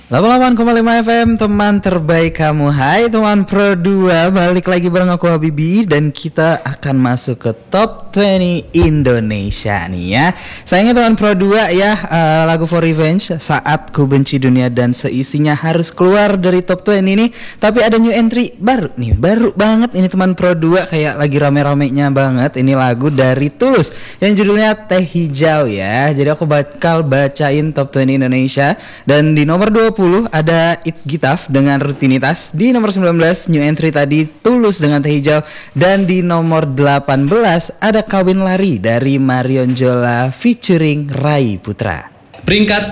88,5 FM, teman terbaik kamu. Hai teman Pro 2, balik lagi bareng aku Habibi. Dan kita akan masuk ke Top 20 Indonesia nih ya. Sayangnya teman Pro 2 ya, lagu For Revenge, Saat Ku Benci Dunia dan Seisinya harus keluar dari Top 20 ini. Tapi ada new entry baru nih, baru banget ini teman Pro 2. Kayak lagi rame-ramenya banget. Ini lagu dari Tulus yang judulnya Teh Hijau ya. Jadi aku bakal bacain Top 20 Indonesia. Dan di nomor 20 ada It Gitaf dengan Rutinitas. Di nomor 19 new entry tadi Tulus dengan Teh Hijau. Dan di nomor 18 ada Kawin Lari dari Marion Jola featuring Rai Putra. Peringkat